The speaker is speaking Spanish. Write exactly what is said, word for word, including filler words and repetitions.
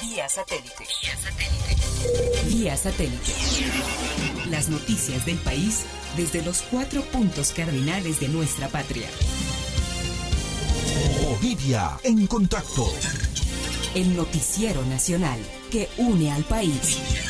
Vía satélite. Vía satélite. Vía satélite. Las noticias del país desde los cuatro puntos cardinales de nuestra patria. Bolivia en contacto. El noticiero nacional que une al país.